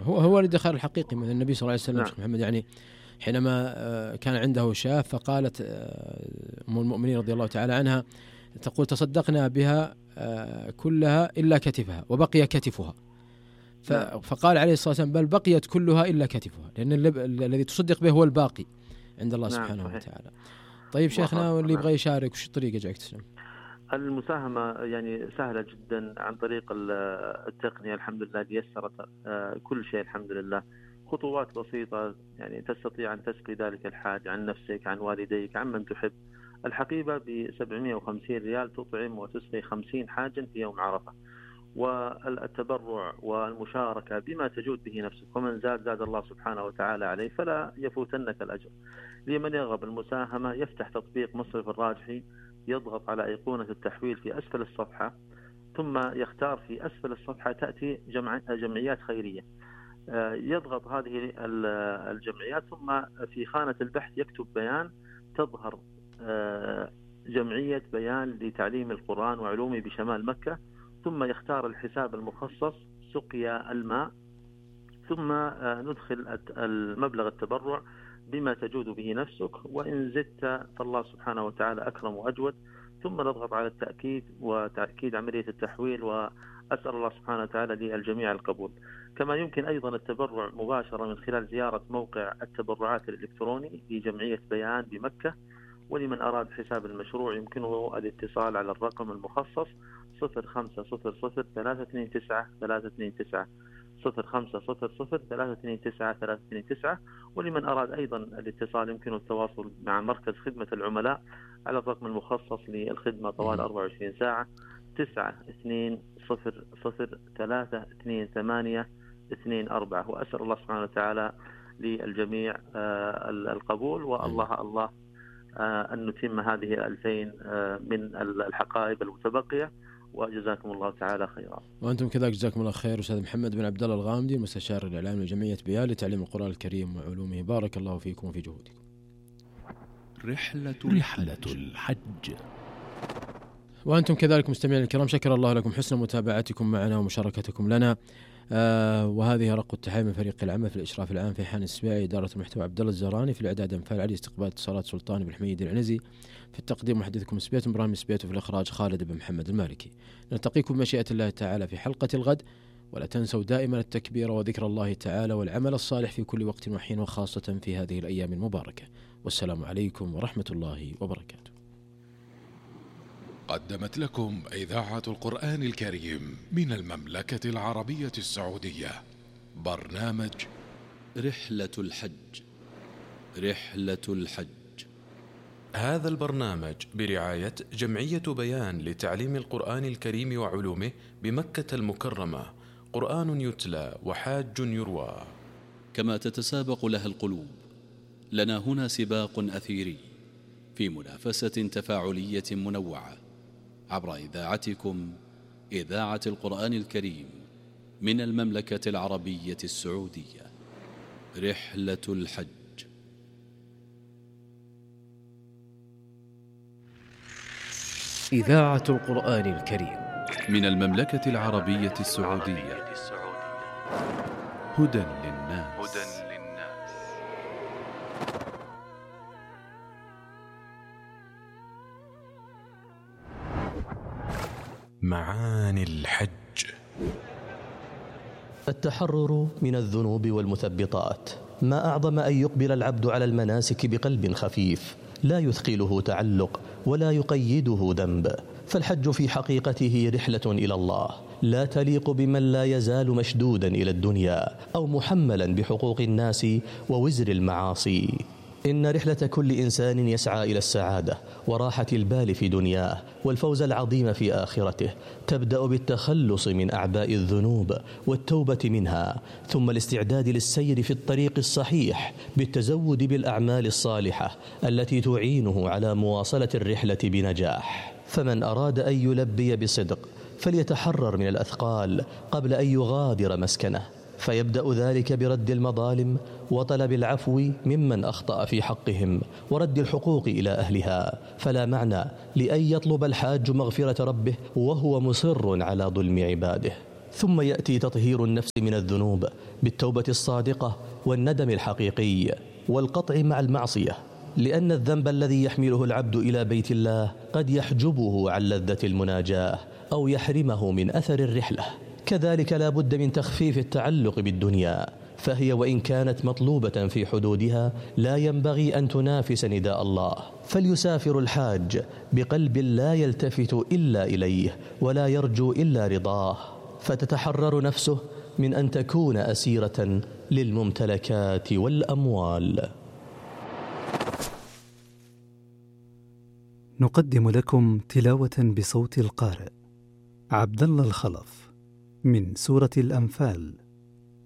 هو الادخار الحقيقي من النبي صلى الله عليه وسلم. شيخ محمد يعني حينما كان عنده شاة فقالت أم المؤمنين رضي الله تعالى عنها تقول تصدقنا بها كلها إلا كتفها وبقي كتفها. فقال عليه الصلاة والسلام بل بقيت كلها إلا كتفها، لأن الذي تصدق به هو الباقي عند الله سبحانه وتعالى. طيب شيخنا، واللي يبغى يشارك وش الطريقة جاك تسلم؟ المساهمة يعني سهلة جدا عن طريق التقنية، الحمد لله يسرت كل شيء الحمد لله. خطوات بسيطة يعني تستطيع أن تسقي ذلك الحاج عن نفسك، عن والديك، عن من تحب. الحقيبة ب750 ريال تطعم وتسقي 50 حاجا في يوم عرفة. والتبرع والمشاركة بما تجود به نفسك، ومن زاد الله سبحانه وتعالى عليه، فلا يفوتنك الأجر. لمن يرغب المساهمة يفتح تطبيق مصرف الراجحي، يضغط على أيقونة التحويل في أسفل الصفحة، ثم يختار في أسفل الصفحة تأتي جمعيات خيرية، يضغط هذه الجمعيات، ثم في خانة البحث يكتب بيان، تظهر جمعية بيان لتعليم القرآن وعلومه بشمال مكة، ثم يختار الحساب المخصص سقيا الماء، ثم ندخل المبلغ التبرع بما تجود به نفسك، وإن زدت فالله سبحانه وتعالى أكرم وأجود، ثم نضغط على التأكيد وتأكيد عملية التحويل، وأسأل الله سبحانه وتعالى للجميع القبول. كما يمكن أيضا التبرع مباشرة من خلال زيارة موقع التبرعات الإلكتروني لجمعية بيان بمكة. ولمن أراد حساب المشروع يمكنه الاتصال على الرقم المخصص 0500329329 0500329329. ولمن أراد أيضا الاتصال يمكنه التواصل مع مركز خدمة العملاء على الرقم المخصص للخدمة طوال 24 ساعة 92032824. وأسأل الله سبحانه وتعالى للجميع القبول، والله أن نتم هذه 2000 من الحقائب المتبقية، وجزاكم الله تعالى خيرا. وأنتم كذلك جزاكم الله خير. أستاذ محمد بن عبد الله الغامدي، مستشار الإعلام لجمعية بيان لتعليم القرآن الكريم وعلومه، بارك الله فيكم وفي جهودكم. رحلة الحج. وأنتم كذلك مستمعين الكرام، شكر الله لكم حسن متابعتكم معنا ومشاركتكم لنا. وهذه رق التحية من فريق العمل في الإشراف العام في حان السباعي، إدارة المحتوى عبد الله الزهراني، في الإعداد أنفال علي، استقبال اتصالات سلطان بن حميد العنزي، في التقديم محدثكم سبيت إبراهيم سبيت، وفي الإخراج خالد بن محمد المالكي. نلتقيكم بمشيئة الله تعالى في حلقة الغد، ولا تنسوا دائما التكبير وذكر الله تعالى والعمل الصالح في كل وقت وحين، وخاصة في هذه الأيام المباركة. والسلام عليكم ورحمة الله وبركاته. قدمت لكم إذاعة القرآن الكريم من المملكة العربية السعودية برنامج رحلة الحج. هذا البرنامج برعاية جمعية بيان لتعليم القرآن الكريم وعلومه بمكة المكرمة، قرآن يتلى وحاج يروى. كما تتسابق لها القلوب، لنا هنا سباق أثيري في منافسة تفاعلية منوعة عبر إذاعتكم، إذاعة القرآن الكريم من المملكة العربية السعودية. رحلة الحج. إذاعة القرآن الكريم من المملكة العربية السعودية. هدى للناس. معاني الحج. التحرر من الذنوب والمثبطات. ما أعظم أن يقبل العبد على المناسك بقلب خفيف لا يثقله تعلق ولا يقيده ذنب. فالحج في حقيقته رحلة إلى الله، لا تليق بمن لا يزال مشدودا إلى الدنيا أو محملا بحقوق الناس ووزر المعاصي. إن رحلة كل إنسان يسعى إلى السعادة وراحة البال في دنياه والفوز العظيم في آخرته تبدأ بالتخلص من أعباء الذنوب والتوبة منها، ثم الاستعداد للسير في الطريق الصحيح بالتزود بالأعمال الصالحة التي تعينه على مواصلة الرحلة بنجاح. فمن أراد أن يلبي بصدق فليتحرر من الأثقال قبل أن يغادر مسكنه، فيبدأ ذلك برد المظالم وطلب العفو ممن أخطأ في حقهم ورد الحقوق إلى أهلها. فلا معنى لأن يطلب الحاج مغفرة ربه وهو مصر على ظلم عباده. ثم يأتي تطهير النفس من الذنوب بالتوبة الصادقة والندم الحقيقي والقطع مع المعصية، لأن الذنب الذي يحمله العبد إلى بيت الله قد يحجبه عن لذة المناجاة أو يحرمه من أثر الرحلة. كذلك لا بد من تخفيف التعلق بالدنيا، فهي وإن كانت مطلوبة في حدودها لا ينبغي أن تنافس نداء الله. فليسافر الحاج بقلب لا يلتفت إلا إليه ولا يرجو إلا رضاه، فتتحرر نفسه من أن تكون أسيرة للممتلكات والأموال. نقدم لكم تلاوة بصوت القارئ عبد الله الخلف من سورة الأنفال